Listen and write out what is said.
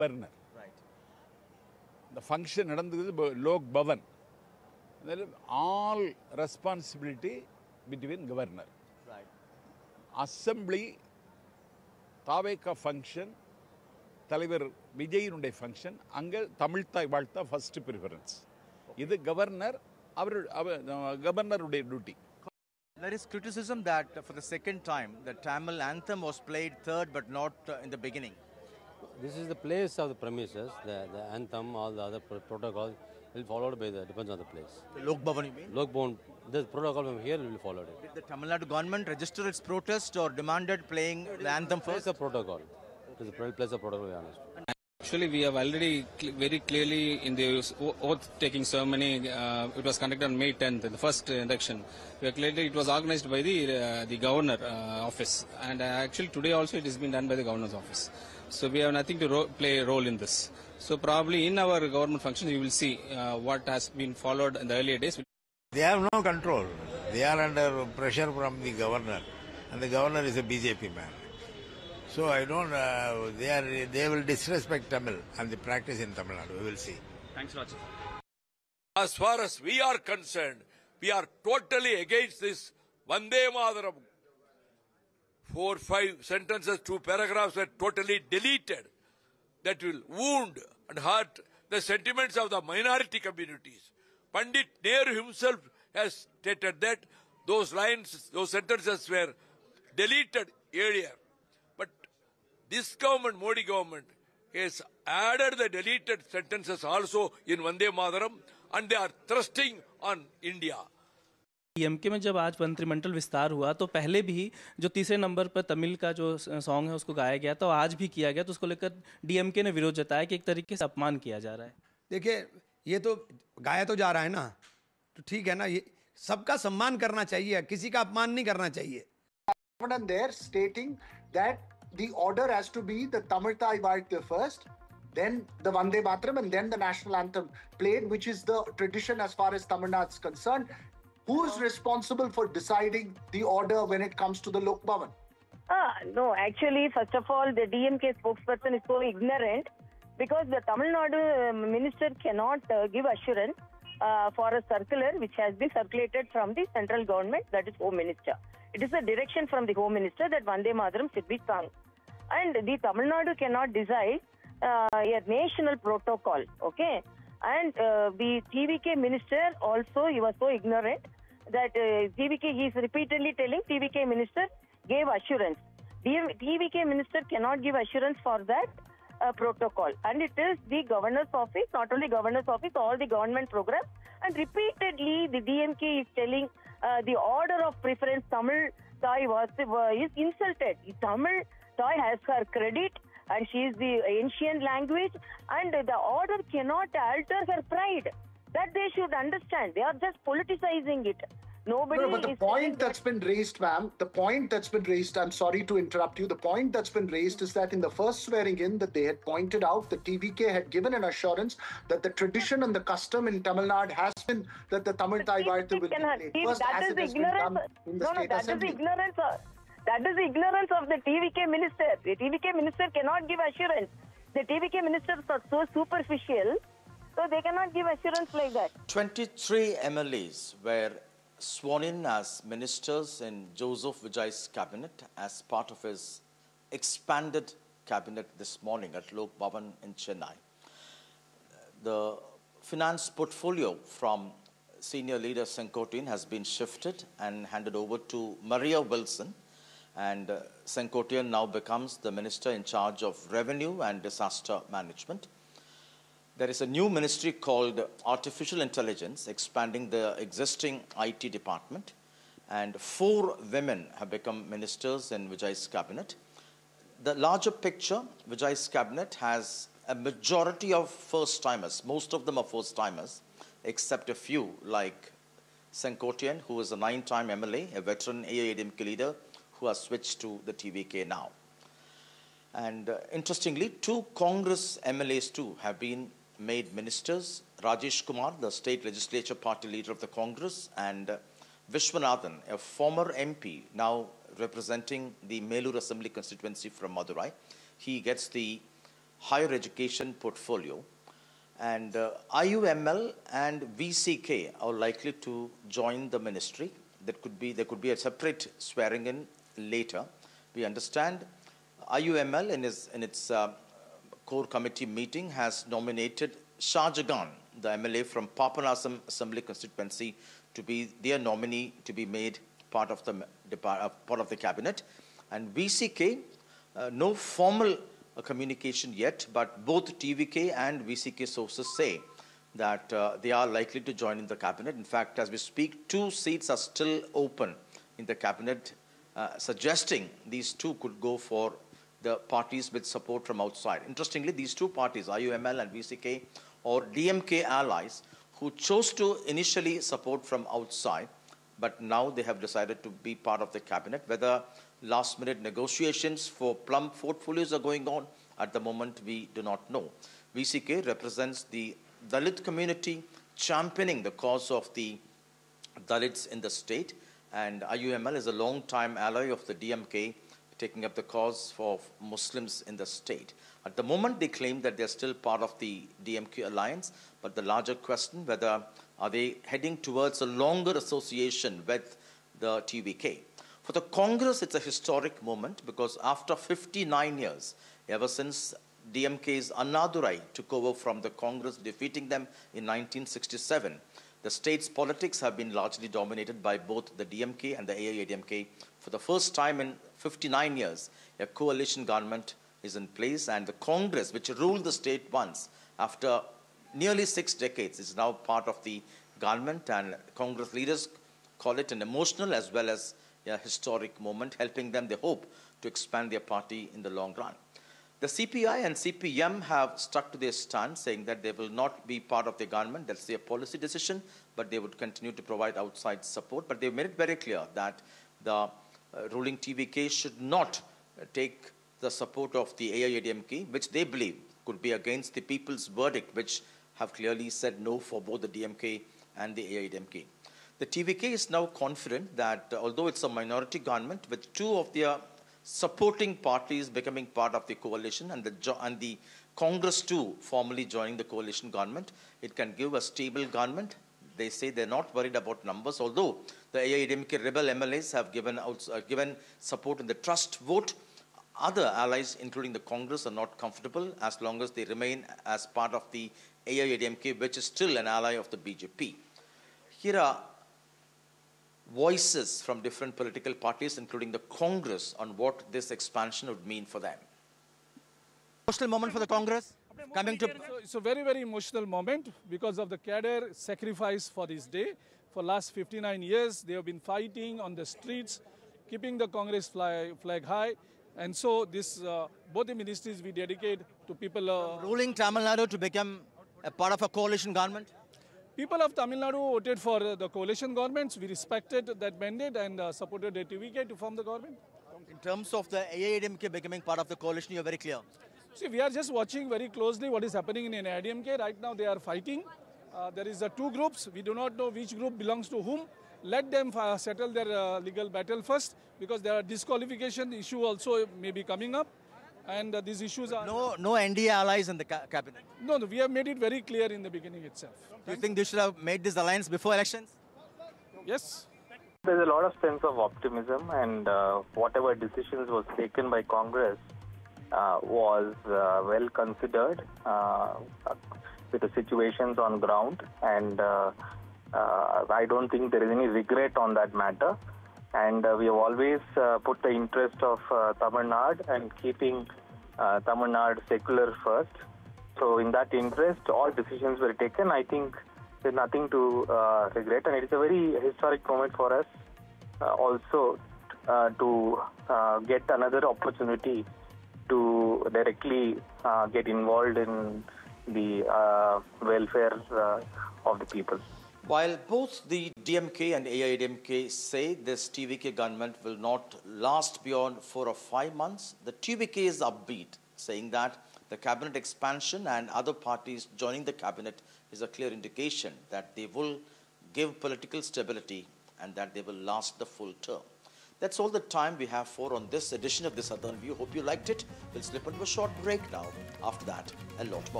governor. Right. The function நடந்தது Lok Bhavan. All responsibility between governor. Right. Assembly, தாவேகா function, தலைவர் விஜயினுடைய function, அங்கே தமிழ்தாய் வாழ்த்தா first preference. இது governor கவர்னருடைய duty. There is criticism that for the second time the Tamil anthem was played third but not in the beginning. This is the place of the premises, the anthem, all the other protocols will be followed by depends on the place. The Lok Bhavan, you mean? Lok Bhavan, this protocol from here will be followed. Did the Tamil Nadu government register its protest or demanded playing the anthem first? Place of protocol. It is a place of protocol, to be honest. Actually, we have already very clearly in the oath-taking ceremony, it was conducted on May 10th, in the first induction. Clearly, it was organized by the governor office, and actually today also it has been done by the governor's office. So we have nothing to play a role in this. So probably in our government functions, you will see what has been followed in the earlier days. They have no control. They are under pressure from the governor, and the governor is a BJP man. So I don't. They will disrespect Tamil and the practice in Tamil Nadu. We will see. Thanks, Raj. As far as we are concerned, we are totally against this Vande Mataram. 4-5 sentences, 2 paragraphs were totally deleted. That will wound and hurt the sentiments of the minority communities. Pandit Nehru himself has stated that those lines, those sentences were deleted earlier. But this government, Modi government, has added the deleted sentences also in Vande Mataram, and they are thrusting on India. DMK में जब आज मंत्रिमंडल विस्तार हुआ तो पहले भी जो तीसरे नंबर पर तमिल का जो सॉन्ग है उसको गाया गया, तो आज भी किया गया, तो उसको लेकर डीएमके ने विरोध जताया कि एक तरीके से अपमान किया जा रहा है. देखिए, ये तो गाया तो जा रहा है ना, तो ठीक है ना, ये सबका सम्मान करना चाहिए, किसी का अपमान नहीं करना चाहिए. There stating that the order has to be the Tamiltai Vartha first, then the Vande Mataram, and then the national anthem played, which is the tradition as far as Tamil Nadu is concerned. Who is responsible for deciding the order when it comes to the Lok Bhavan? No, actually, first of all, the DMK spokesperson is so ignorant because the Tamil Nadu minister cannot give assurance for a circular which has been circulated from the central government, that is Home Minister. It is a direction from the Home Minister that Vande Mataram should be sung. And the Tamil Nadu cannot decide a national protocol, okay? And the TVK minister also, he was so ignorant that he is repeatedly telling TVK minister gave assurance. TVK minister cannot give assurance for that protocol. And it is the governor's office, not only governor's office, all the government programs. And repeatedly the DMK is telling the order of preference Tamil Thai is insulted. Tamil Thai has her credit and she is the ancient language, and the order cannot alter her pride. That they should understand. They are just politicizing it. Nobody. No, but the point that's been raised, ma'am, the point that's been raised, I'm sorry to interrupt you, the point that's been raised is that in the first swearing in that they had pointed out that TVK had given an assurance that the tradition and the custom in Tamil Nadu has been that the Tamil Thai Vartha will be played first, as it has been done in the state assembly. That is ignorance of the TVK minister. The TVK minister cannot give assurance. The TVK ministers are so superficial, so they cannot give assurance like that. 23 MLAs were sworn in as ministers in Joseph Vijay's cabinet as part of his expanded cabinet this morning at Lok Bhavan in Chennai. The finance portfolio from senior leader Senkotian has been shifted and handed over to Maria Wilson, and Senkotian now becomes the minister in charge of revenue and disaster management. There is a new ministry called Artificial Intelligence, expanding the existing IT department, and 4 women have become ministers in Vijay's cabinet. The larger picture, Vijay's cabinet has a majority of first-timers. Most of them are first-timers, except a few like Senkotian, who is a 9-time MLA, a veteran AIADMK leader, who has switched to the TVK now. And interestingly, 2 Congress MLAs too have been made ministers. Rajesh Kumar, the state legislature party leader of the Congress, and Vishwanathan, a former MP, now representing the Melur Assembly constituency from Madurai. He gets the higher education portfolio. And IUML and VCK are likely to join the ministry. There could be a separate swearing in later. We understand IUML in its core committee meeting has nominated Shahjahan, the MLA from Papanasam Assembly constituency, to be their nominee to be made part of the cabinet. And VCK, no formal communication yet, but both TVK and VCK sources say that they are likely to join in the cabinet. In fact, as we speak, 2 seats are still open in the cabinet, suggesting these 2 could go for the parties with support from outside. Interestingly, these 2 parties, IUML and VCK, or DMK allies, who chose to initially support from outside, but now they have decided to be part of the cabinet. Whether last-minute negotiations for plum portfolios are going on, at the moment we do not know. VCK represents the Dalit community, championing the cause of the Dalits in the state, and IUML is a long-time ally of the DMK, taking up the cause for Muslims in the state. At the moment, they claim that they're still part of the DMK alliance, but the larger question, whether are they heading towards a longer association with the TVK. For the Congress, it's a historic moment because after 59 years, ever since DMK's Annadurai took over from the Congress, defeating them in 1967, the state's politics have been largely dominated by both the DMK and the AIADMK. For the first time in 59 years, a coalition government is in place, and the Congress, which ruled the state once, after nearly 6 decades, is now part of the government, and Congress leaders call it an emotional as well as a historic moment, helping them, they hope, to expand their party in the long run. The CPI and CPM have stuck to their stand, saying that they will not be part of the government. That's their policy decision, but they would continue to provide outside support. But they've made it very clear that the ruling TVK should not take the support of the AIADMK, which they believe could be against the people's verdict, which have clearly said no for both the DMK and the AIADMK. The TVK is now confident that although it's a minority government with 2 of their supporting parties becoming part of the coalition and the Congress too formally joining the coalition government, it can give a stable government. They say they're not worried about numbers, although the AIADMK rebel MLAs have given support in the trust vote. Other allies, including the Congress, are not comfortable as long as they remain as part of the AIADMK, which is still an ally of the BJP. Here are voices from different political parties, including the Congress, on what this expansion would mean for them. Emotional moment for the Congress? Coming to... It's a very, very emotional moment because of the cadre sacrifice for this day. For last 59 years, they have been fighting on the streets, keeping the Congress flag high. And so this, both the ministries we dedicate to people... ruling Tamil Nadu to become a part of a coalition government? People of Tamil Nadu voted for the coalition governments. We respected that mandate and supported the TVK to form the government. In terms of the AIADMK becoming part of the coalition, you're very clear. See, we are just watching very closely what is happening in AIADMK. Right now they are fighting. There is 2 groups. We do not know which group belongs to whom. Let them settle their legal battle first, because there are disqualification issue also may be coming up. And these issues are... No NDA allies in the cabinet? No, we have made it very clear in the beginning itself. Do you think they should have made this alliance before elections? Yes. There's a lot of sense of optimism, and whatever decisions was taken by Congress was well considered with the situations on ground, and I don't think there is any regret on that matter. And we have always put the interest of Tamil Nadu and keeping Tamil Nadu secular first. So in that interest, all decisions were taken. I think there's nothing to regret, and it's a very historic moment for us also to get another opportunity to directly get involved in the welfare of the people. While both the DMK and AIADMK say this TVK government will not last beyond 4 or 5 months, the TVK is upbeat, saying that the cabinet expansion and other parties joining the cabinet is a clear indication that they will give political stability and that they will last the full term. That's all the time we have for on this edition of The Southern View. Hope you liked it. We'll slip into a short break now. After that, a lot more.